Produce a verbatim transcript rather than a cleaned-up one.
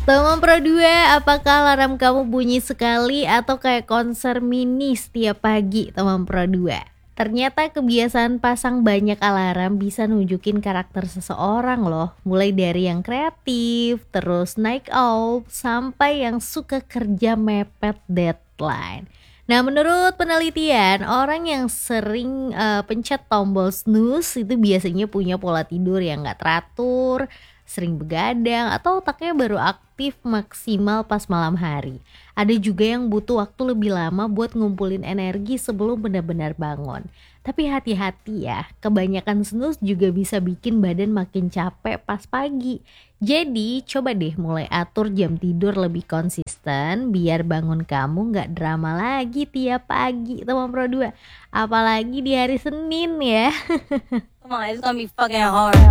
Teman Pro dua, apakah alarm kamu bunyi sekali atau kayak konser mini setiap pagi, teman Pro dua? Ternyata kebiasaan pasang banyak alarm bisa nunjukin karakter seseorang loh. Mulai dari yang kreatif, terus naik out, sampai yang suka kerja mepet deadline. Nah, menurut penelitian, orang yang sering eh, pencet tombol snooze itu biasanya punya pola tidur yang nggak teratur, sering begadang, atau otaknya baru aktif maksimal pas malam hari. Ada juga yang butuh waktu lebih lama buat ngumpulin energi sebelum benar-benar bangun. Tapi hati-hati ya, kebanyakan snooze juga bisa bikin badan makin capek pas pagi. Jadi coba deh mulai atur jam tidur lebih konsisten biar bangun kamu nggak drama lagi tiap pagi teman Pro dua. Apalagi di hari Senin ya. Come on, it's gonna be fucking hard.